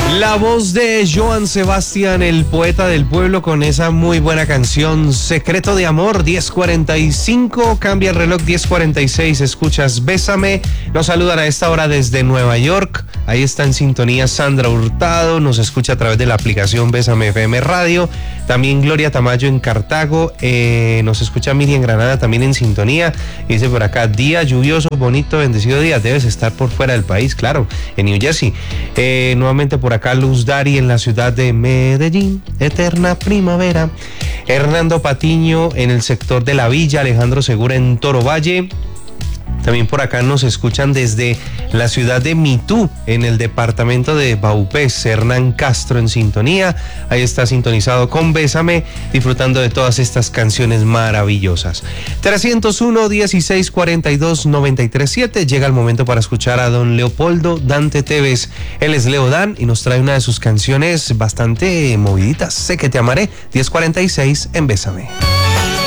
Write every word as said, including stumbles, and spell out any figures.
La voz de Joan Sebastián, el poeta del pueblo, con esa muy buena canción Secreto de Amor. Diez cuarenta y cinco, cambia el reloj, diez cuarenta y seis, escuchas Bésame. Nos saludan a esta hora desde Nueva York. Ahí está en sintonía Sandra Hurtado, nos escucha a través de la aplicación Bésame F M Radio. También Gloria Tamayo en Cartago, eh, nos escucha Miriam Granada también en sintonía. Y dice por acá, día lluvioso, bonito, bendecido día. Debes estar por fuera del país, claro, en New Jersey. Eh, nuevamente por acá Luz Dari en la ciudad de Medellín, eterna primavera. Hernando Patiño en el sector de La Villa, Alejandro Segura en Toro Valle. También por acá nos escuchan desde la ciudad de Mitú, en el departamento de Baupés, Hernán Castro en sintonía. Ahí está sintonizado con Bésame, disfrutando de todas estas canciones maravillosas. trescientos uno, dieciséis, cuarenta y dos, noventa y tres, siete. Llega el momento para escuchar a don Leopoldo Dante Tevez. Él es Leo Dan y nos trae una de sus canciones bastante moviditas. Sé que te amaré. diez cuarenta y seis en Bésame.